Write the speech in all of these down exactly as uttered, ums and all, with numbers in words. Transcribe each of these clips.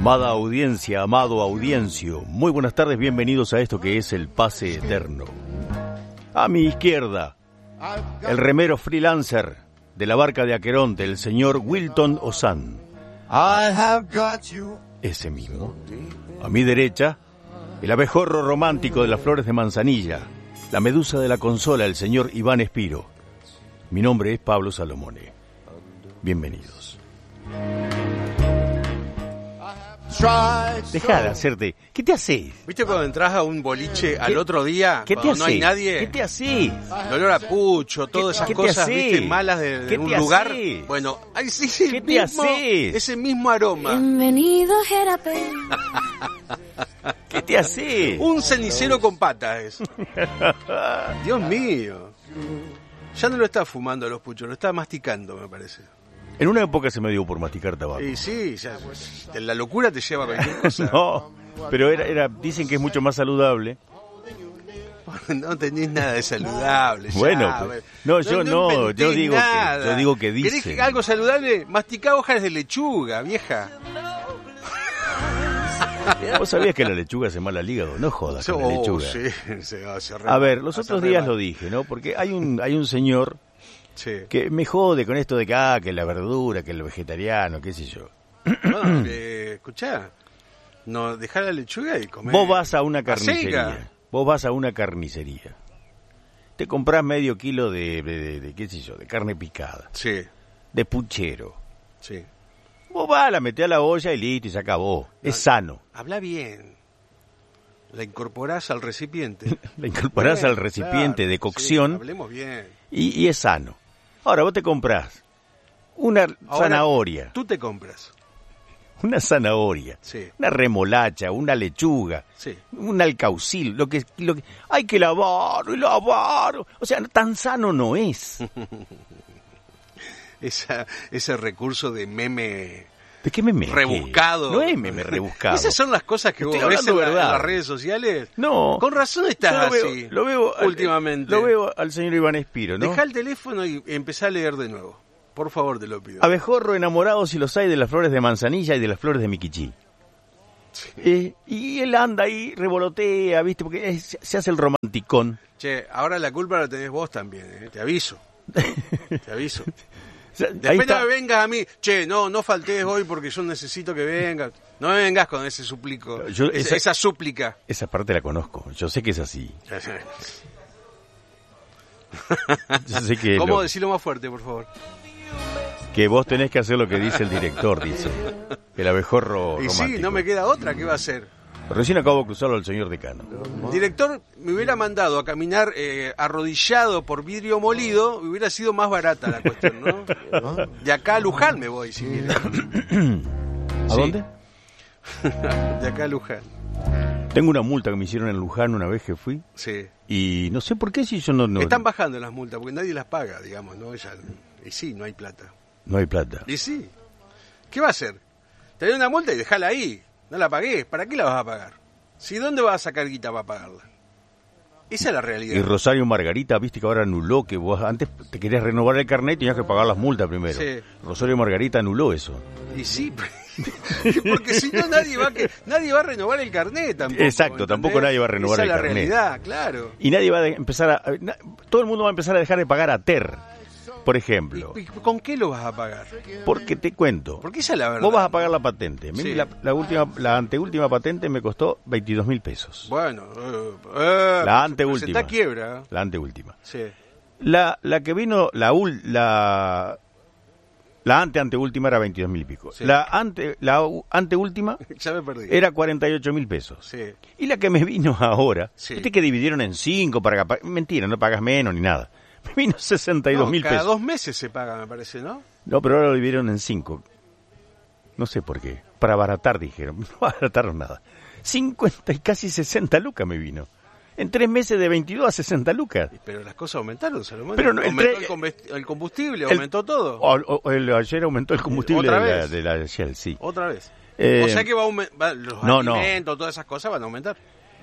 Amada audiencia, amado audiencia, muy buenas tardes, bienvenidos a esto que es el Pase Eterno. A mi izquierda, el remero freelancer de la barca de Aqueronte, el señor Wilton Ozán. Ese mismo. A mi derecha, el abejorro romántico de las flores de manzanilla, la medusa de la consola, el señor Iván Espiro. Mi nombre es Pablo Salomone. Bienvenidos. Deja de hacerte. ¿Qué te haces? ¿Viste cuando entras a un boliche al otro día? ¿Qué te cuando haces? No hay nadie. ¿Qué te haces? El olor a pucho, todas esas ¿Qué te cosas, haces? ¿viste? Malas de, de ¿Qué un te lugar. haces? Bueno, ahí sí, sí, ¿Qué el te mismo, haces? ese mismo aroma. Bienvenido, Jerape. ¿Qué te haces? Un cenicero con patas es. Dios mío. Ya no lo está fumando los puchos, lo está masticando, me parece. En una época se me dio por masticar tabaco. Y sí, ya, la locura te lleva a cualquier cosa. No, pero era, era, dicen que es mucho más saludable. No tenés nada de saludable. Ya, Bueno, pues, no, yo no, yo digo que, yo digo que dicen. ¿Querés algo saludable? Masticá hojas de lechuga, vieja. ¿Vos sabías que la lechuga hace mal al hígado? No jodas con Oh, la lechuga. sí, se, se re, A ver, los otros días mal. lo dije, ¿no? Porque hay un, hay un señor Sí. que me jode con esto de que, ah, que la verdura, que el vegetariano, qué sé yo. Bueno, eh, escuchá, no, dejá la lechuga y comer. Vos vas a una acelga. carnicería. Vos vas a una carnicería. Te comprás medio kilo de, de, de, de, qué sé yo, de carne picada, Sí, de puchero. sí. Vos vas, la metés a la olla y listo, y se acabó. Es sano. Habla bien. La incorporás al recipiente. La incorporás Bien, al recipiente claro, de cocción sí, hablemos bien. y, y es sano. Ahora, vos te comprás una Ahora, zanahoria, Tú te compras. una zanahoria, Sí. una remolacha, una lechuga, Sí. un alcaucil, lo que, lo que hay que lavar y lavar. O sea, tan sano no es. Esa, ese recurso de meme ¿De qué meme? rebuscado. No es meme rebuscado. Esas son las cosas que Estoy vos ves hablando en, la- verdad. en las redes sociales. No. Con razón Yo estás lo veo, así. lo veo al- últimamente. Lo veo al señor Iván Espiro, ¿no? Deja el teléfono y empezá a leer de nuevo. Por favor, te lo pido. Abejorro enamorado si los hay de las flores de manzanilla y de las flores de miquichí. Eh, y él anda ahí, revolotea, ¿viste? Porque es- se hace el romanticón. Che, ahora la culpa la tenés vos también, ¿eh? Te aviso. Te aviso. O sea, ahí Después está. no me vengas a mí, che, no, no faltes hoy porque yo necesito que vengas. No me vengas con ese suplico, Yo- esa, esa- esa súplica. Esa parte la conozco, yo sé que es así. Yo sé que, ¿Cómo lo- decirlo más fuerte, por favor? que vos tenés que hacer lo que dice el director, dice. El abejorro Y romántico. sí, no me queda otra, ¿qué va a hacer? Recién acabo de cruzarlo al señor decano. El director me hubiera mandado a caminar eh, arrodillado por vidrio molido, hubiera sido más barata la cuestión, ¿no? De acá a Luján me voy, si viene. ¿A Sí. dónde? De acá a Luján. Tengo una multa que me hicieron en Luján una vez que fui. Sí. Y no sé por qué si yo no... no Están bajando las multas porque nadie las paga, digamos, ¿no? Ya, y sí, no hay plata. No hay plata. Y sí. ¿Qué va a hacer? Te doy una multa y dejala ahí. No la pagués. ¿Para qué la vas a pagar? Si ¿dónde vas a sacar guita para pagarla? Esa es la realidad. Y Rosario Margarita, viste que ahora anuló que vos antes te querías renovar el carnet y tenías que pagar las multas primero. Sí. Rosario Margarita anuló eso. Y sí, porque si no nadie va a que nadie va a renovar el carnet tampoco. Exacto, ¿entendés? tampoco nadie va a renovar Esa el es la carnet. realidad, claro. Y nadie va a de- empezar a... na- todo el mundo va a empezar a dejar de pagar a T E R, por ejemplo. ¿Y, y con qué lo vas a pagar? Porque te cuento. Porque esa es la verdad. Vos vas a pagar la patente. A mí Sí. La, la última, la anteúltima patente me costó veintidós mil pesos. Bueno, eh, eh, La se anteúltima. presenta quiebra. La anteúltima. Sí. La, la que vino, la ul- la, la ante anteúltima era veintidós mil y pico. Sí. La ante la u- anteúltima Ya me perdí. era cuarenta y ocho mil pesos. Sí. Y la que me vino ahora, Sí. viste que dividieron en cinco para que pa- mentira, no pagas menos ni nada. Me vino sesenta y dos No, mil cada pesos. dos meses se paga, me parece, ¿no? No, pero ahora lo dividieron en cinco. No sé por qué. Para abaratar, dijeron. No abarataron nada. cincuenta y casi sesenta lucas me vino. En tres meses de veintidós a sesenta lucas. Pero las cosas aumentaron, Salomón. Pero no, el aumentó tre- el, convest- el combustible, el- aumentó todo. O- o- o el- ayer aumentó el combustible ¿Otra de la, vez? de la Shell, sí. Otra vez. Eh, o sea que va a aumen- va- los no, no. alimentos, todas esas cosas van a aumentar.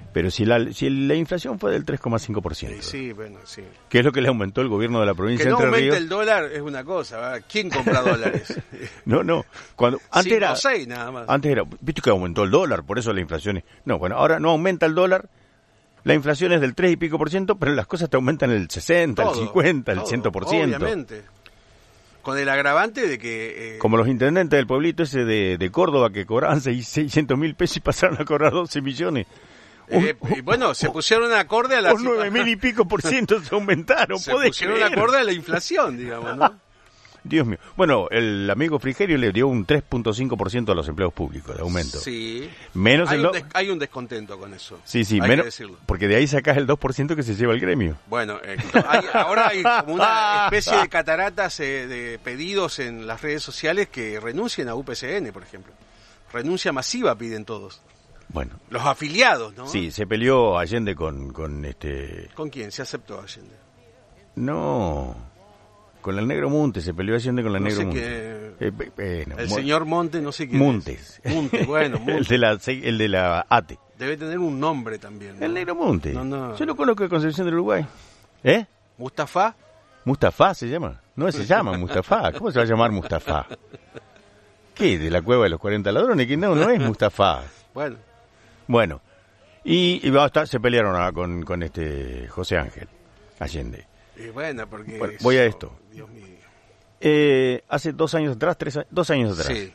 Pero si la, si la inflación fue del tres coma cinco por ciento. Sí, sí, bueno, sí. Que es lo que le aumentó el gobierno de la provincia de Entre Entre Ríos. Que no aumente el dólar es una cosa, ¿verdad? ¿Quién compra dólares? No, no. Cuando, antes Cinco era, o seis nada más. Antes era, viste que aumentó el dólar, por eso la inflación es... No, bueno, ahora no aumenta el dólar, la inflación es del tres y pico por ciento, pero las cosas te aumentan el sesenta, Todo, el cincuenta, todo, el cien por ciento. Obviamente. Con el agravante de que... Eh, Como los intendentes del pueblito ese de, de Córdoba que cobraban seiscientos mil pesos y pasaron a cobrar doce millones. Eh, y bueno, se pusieron acorde a la... Por nueve mil y pico por ciento se aumentaron, se ¿podés pusieron creer? acorde a la inflación, digamos, ¿no? Dios mío. Bueno, el amigo Frigerio le dio un tres punto cinco por ciento a los empleos públicos de aumento. Sí. Menos hay, el un do... des- hay un descontento con eso. Sí, sí, hay menos... que decirlo. Porque de ahí sacás el dos por ciento que se lleva el gremio. Bueno, eh, hay, ahora hay como una especie de cataratas eh, de pedidos en las redes sociales que renuncien a U P C N, por ejemplo. Renuncia masiva piden todos. Bueno. Los afiliados, ¿no? Sí, se peleó Allende con, con este... ¿Con quién? ¿Se aceptó Allende? No, con el Negro Montes, se peleó Allende con el No Negro sé Montes. qué- Eh, eh, eh, no, El Mo- señor Monte, no sé quién Montes. es. Monte, bueno, el Monte. de la el de la A T E. Debe tener un nombre también, ¿no? El Negro Montes. No, no. Yo lo conozco de Concepción del Uruguay. ¿Eh? Mustafa. Mustafa se llama. No se llama Mustafa. ¿Cómo se va a llamar Mustafa? ¿Qué? ¿De la cueva de los cuarenta ladrones? Que no, no es Mustafa. Bueno, Bueno, y, y basta, se pelearon ah, con, con este José Ángel Allende. y bueno, porque... Bueno, eso, voy a esto. Dios mío. Eh, hace dos años atrás, tres, a- dos años atrás, Sí,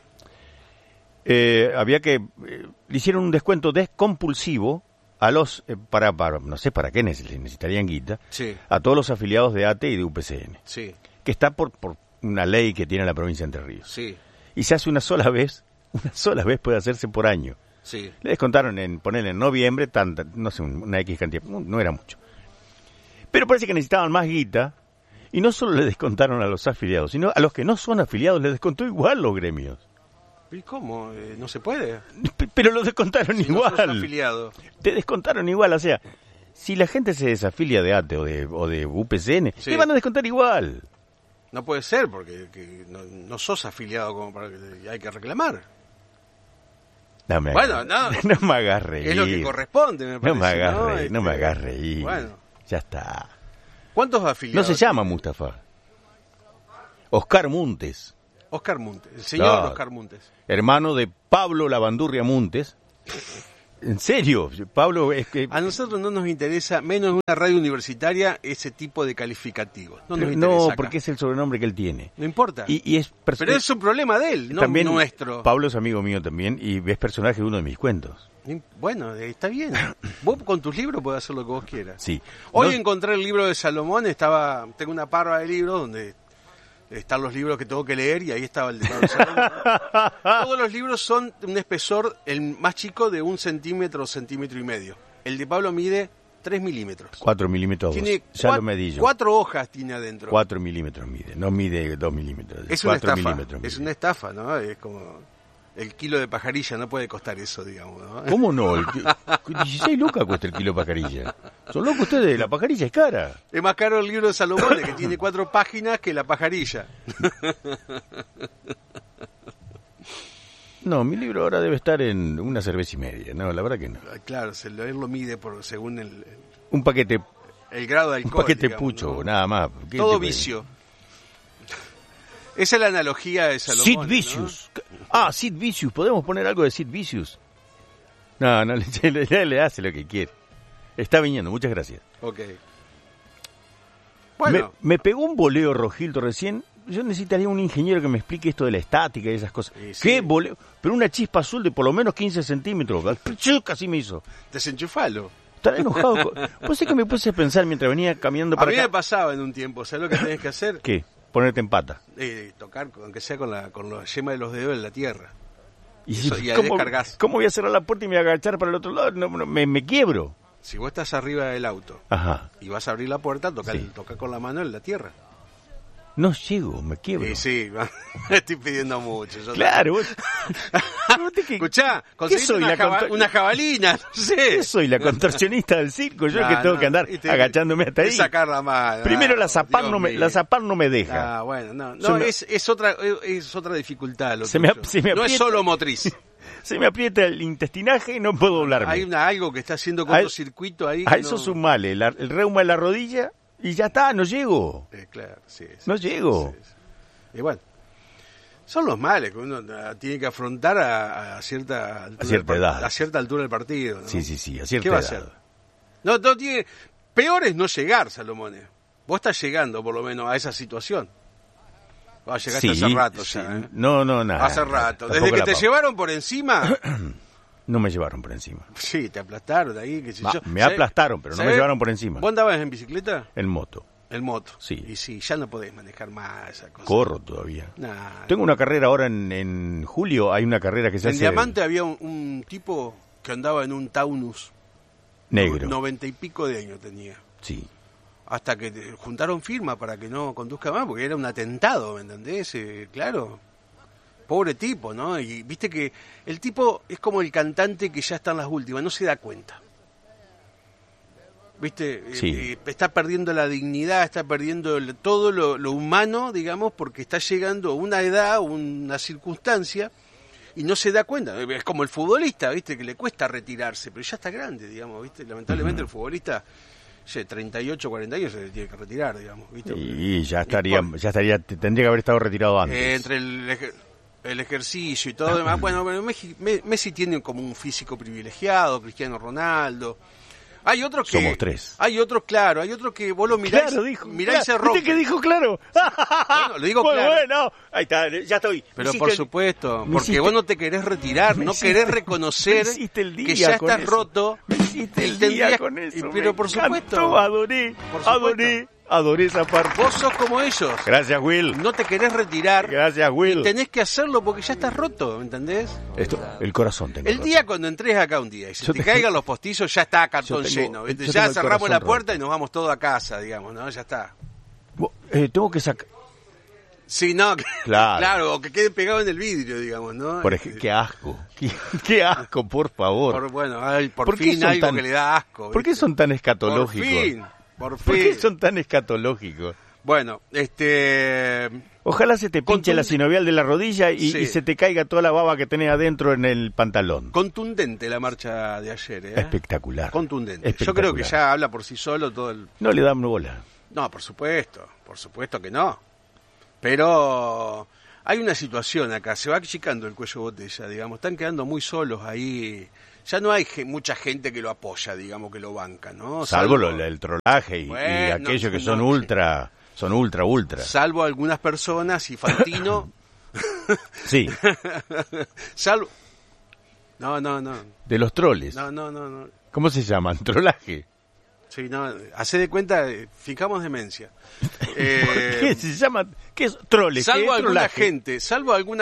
eh, había que eh, le hicieron un descuento descompulsivo a los eh, para, para no sé para qué neces- necesitarían guita sí, a todos los afiliados de A T E y de U P C N, sí, que está por por una ley que tiene la provincia de Entre Ríos, sí, y se hace una sola vez, una sola vez puede hacerse por año. sí. Le descontaron en ponerle en noviembre tanta, no sé, una X cantidad, no, no era mucho, pero parece que necesitaban más guita. Y no solo le descontaron a los afiliados, sino a los que no son afiliados les descontó igual los gremios. ¿Y cómo? Eh, ¿No se puede? P- Pero los descontaron Si no igual. sos afiliado. Te descontaron igual, o sea, si la gente se desafilia de A T E o de, o de U P C N, Sí. le van a descontar igual. No puede ser, porque que no, no sos afiliado como para que hay que reclamar. No me Bueno, hagas, no. no me hagas reír. Es lo que corresponde, me parece. No me hagas ¿no? reír, no me Este, hagas reír. Bueno, Ya está. ¿cuántos No afiliados? se llama tiene? Mustafa. Oscar Muntes, Oscar Montes, el señor No. Oscar Montes. hermano de Pablo Lavandurria Muntes. En serio, Pablo es que... A nosotros no nos interesa, menos en una radio universitaria, ese tipo de calificativos. No nos interesa No, acá. porque es el sobrenombre que él tiene. No importa. Y, y es perso- Pero es un problema de él, no también nuestro. Pablo es amigo mío también y es personaje de uno de mis cuentos. Bueno, eh, está bien. Vos con tus libros podés hacer lo que vos quieras. Sí. Hoy No- encontré el libro de Salomón, estaba, tengo una parva de libros donde están los libros que tengo que leer y ahí estaba el de Pablo Salomón. Todos los libros son de un espesor, el más chico, de un centímetro o centímetro y medio. El de Pablo mide tres milímetros. Cuatro milímetros. Tiene ya cua- lo medí yo. cuatro hojas tiene adentro. Cuatro milímetros mide. No mide dos milímetros. Es una cuatro estafa, milímetros es mide. una estafa, ¿no? Es como el kilo de pajarilla, no puede costar eso, digamos, ¿no? ¿Cómo no? El ki- dieciséis lucas cuesta el kilo de pajarilla. Son locos ustedes, la pajarilla es cara. Es más caro el libro de Salomón, que tiene cuatro páginas, que la pajarilla. No, mi libro ahora debe estar en una cerveza y media. No, la verdad que no. Claro, se lo, él lo mide por según el, Un paquete, el grado de un alcohol. paquete digamos, pucho, ¿no? nada más. ¿Qué Todo te- vicio. Esa es la analogía de Salomón. Sid ¿no? Vicious. Ah, Sid Vicious. ¿Podemos poner algo de Sid Vicious? No, no, le, le, le hace lo que quiere. Está viniendo, muchas gracias. Ok. Bueno, Me, me pegó un voleo Rojildo recién. Yo necesitaría un ingeniero que me explique esto de la estática y esas cosas. Sí, sí. ¿Qué voleo? Pero una chispa azul de por lo menos quince centímetros. Casi me hizo. desenchufalo. Estará enojado. con- Pues es que me puse a pensar mientras venía caminando A para mí me acá. pasaba en un tiempo, ¿sabes lo que tenés que hacer? ¿Qué? Ponerte en pata. Eh, tocar, aunque sea con la, con la yema de los dedos en la tierra. Y, Eso, y ahí ¿cómo, descargas. ¿Cómo voy a cerrar la puerta y me voy a agachar para el otro lado? No, no, me, me quiebro. Si vos estás arriba del auto Ajá. y vas a abrir la puerta, toca, Sí. toca con la mano en la tierra. No llego, me quiebro. Y sí, estoy pidiendo mucho. yo Claro. vos- vos te que- Escuchá, ¿Qué conseguiste soy, una, la jaba- contra- una jabalina, no sé. ¿Qué soy la contorsionista del circo? Yo No, que tengo no, que andar y te- agachándome hasta te ahí. sacar la mano. Primero ah, la zapar Dios no me, mío. la zapar no me deja. Ah, bueno, no, Se no me- es, es otra es otra dificultad lo Se me- tuyo. se me No es aprieta. solo motriz. Se me aprieta el intestinaje y no puedo doblarme. Hay una, algo que está haciendo cortocircuito ahí. A que eso no... sumale el, el reuma en la rodilla y ya está, no llego. Eh, claro, sí, sí, no llego. Sí, sí. Y bueno, son los males que uno tiene que afrontar a, a cierta altura a cierta del, edad. A cierta altura del partido, ¿no? Sí, sí, sí, a cierta ¿Qué va edad. a hacer? No, no tiene... Peor es no llegar, Salomone. Vos estás llegando, por lo menos, a esa situación. Ah, llegaste Sí, hace rato sí. ya, ¿eh? No, no, nada. Hace rato. Tampoco Desde que la te pago. llevaron por encima... No me llevaron por encima. Sí, te aplastaron ahí, qué sé Va, yo. me ¿Sabés? aplastaron, pero no ¿Sabés? me llevaron por encima. ¿Vos andabas en bicicleta? En moto. En moto. Sí. Y sí, ya no podés manejar más esa cosa. Corro todavía. Nah, Tengo una carrera ahora en, en julio, hay una carrera que se en hace... Diamante había un, un tipo que andaba en un Taunus. Negro. Noventa y pico de años tenía. Sí. Hasta que te- juntaron firma para que no conduzca más, porque era un atentado, ¿me entendés? Eh, claro. Pobre tipo, ¿no? Y viste que el tipo es como el cantante que ya está en las últimas, no se da cuenta. ¿Viste? Sí. Eh, eh, está perdiendo la dignidad, está perdiendo el- todo lo, lo humano, digamos, porque está llegando a una edad, una circunstancia, y no se da cuenta. Es como el futbolista, ¿viste? Que le cuesta retirarse, pero ya está grande, digamos, ¿viste? Lamentablemente el futbolista, che, treinta y ocho, cuarenta años se tiene que retirar, digamos, ¿viste? Y ya estaría, por- ya estaría, tendría que haber estado retirado antes. Eh, entre el, ejer- el ejercicio y todo lo demás. Bueno, bueno, Messi, Me- Messi tiene como un físico privilegiado, Cristiano Ronaldo. Hay otros que... Somos tres. Hay otros, claro, hay otros que vos lo mirás, Claro, dijo. mirás y se claro. rompen. ¿Viste que dijo claro? Bueno, lo digo Muy claro. bueno. Ahí está, ya estoy. Pero Me por hiciste- supuesto, me porque hiciste- vos no te querés retirar, me no hiciste- querés me reconocer hiciste el día que ya con estás eso. roto. Me hiciste y el día tendrías- con eso. y- pero me por encantó, supuesto, adoré, por supuesto. adoré, adoré esa parte. Vos sos como ellos. Gracias, Will. No te querés retirar. Gracias, Will. Y tenés que hacerlo porque ya estás roto, ¿entendés? Esto, el corazón tengo. El día cuando entres acá un día y se Yo te tengo- caigan los postizos, ya está cartón yo tengo- lleno. ¿viste? yo Ya tengo el cerramos corazón la puerta roto. y nos vamos todos a casa, digamos, ¿no? Ya está. Vos, eh, tengo que sacar. Sí, no, que- Claro. claro, o que quede pegado en el vidrio, digamos, ¿no? Por ejemplo, qué asco. Qué, qué asco, por favor. Por- bueno, ay, por, ¿Por qué fin son algo tan- que le da asco. ¿Por qué ¿viste? son tan Por escatológicos? fin, por fin. ¿Por qué son tan escatológicos? Bueno, este... Ojalá se te pinche Contund- la sinovial de la rodilla y, Sí. y se te caiga toda la baba que tenés adentro en el pantalón. Contundente la marcha de ayer, ¿eh? Espectacular. Contundente. Yo Espectacular. creo que ya habla por sí solo todo el... No le dan bola. No, por supuesto, por supuesto que no. Pero hay una situación acá, se va achicando el cuello botella, digamos, están quedando muy solos ahí. Ya no hay ge- mucha gente que lo apoya, digamos, que lo banca, ¿no? Salvo lo- el trolaje y, y Bueno, aquellos que no, son sí. ultra, son ultra, ultra. Salvo algunas personas y Fantino. Sí, Salvo... No, no, no. de los troles. No, no, no, no. ¿Cómo se llaman? Trolaje. Sí, no, hace de cuenta, eh, fijamos demencia. ¿Qué Eh, se llama? ¿Qué es troles? ¿Qué salvo es alguna trolaje? gente, salvo alguna